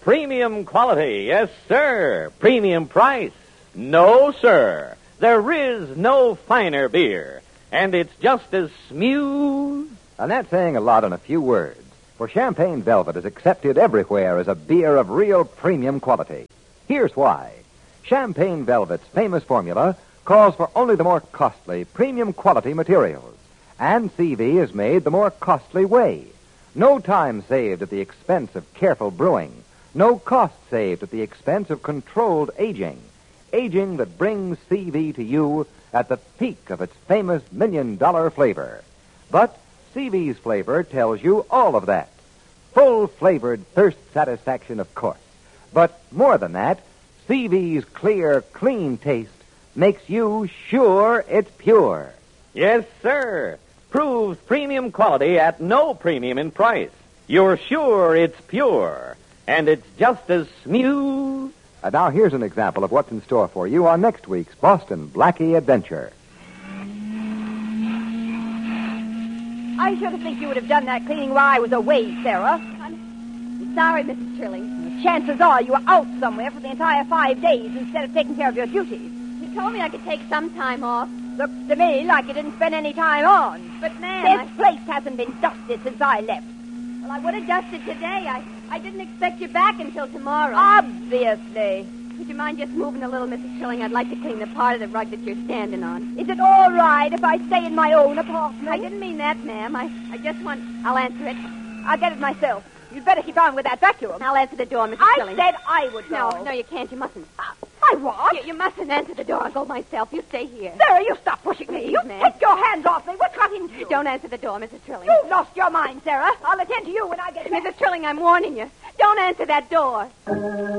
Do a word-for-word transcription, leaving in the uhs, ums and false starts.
Premium quality, yes, sir. Premium price, no, sir. There is no finer beer, and it's just as smooth. And that's saying a lot in a few words, for Champagne Velvet is accepted everywhere as a beer of real premium quality. Here's why. Champagne Velvet's famous formula calls for only the more costly, premium quality materials, and C V is made the more costly way. No time saved at the expense of careful brewing. No cost saved at the expense of controlled aging. Aging that brings C V to you at the peak of its famous million-dollar flavor. But C V's flavor tells you all of that. Full-flavored thirst satisfaction, of course. But more than that, C V's clear, clean taste makes you sure it's pure. Yes, sir. Proves premium quality at no premium in price. You're sure it's pure, and it's just as smooth. And now here's an example of what's in store for you on next week's Boston Blackie Adventure. I should have think you would have done that cleaning while I was away, Sarah. I'm sorry, Missus Trilling. Chances are you were out somewhere for the entire five days instead of taking care of your duties. You told me I could take some time off. Looks to me like you didn't spend any time on. But, ma'am, This I... place hasn't been dusted since I left. Well, I would have dusted today. I, I didn't expect you back until tomorrow. Obviously. Would you mind just moving a little, Missus Trilling? I'd like to clean the part of the rug that you're standing on. Is it all right if I stay in my own apartment? I didn't mean that, ma'am. I, I just want... I'll answer it. I'll get it myself. You'd better keep on with that vacuum. I'll answer the door, Missus I Trilling. said I would go. No, no, you can't. You mustn't. Uh, I what? You, you mustn't answer the door. I'll go myself. You stay here. Sarah, you stop pushing me. You ma'am. take your hands off me. What's got into you? Don't answer the door, Missus Trilling. You've lost your mind, Sarah. I'll attend to you when I get back. Missus Trilling, I'm warning you. Don't answer that door.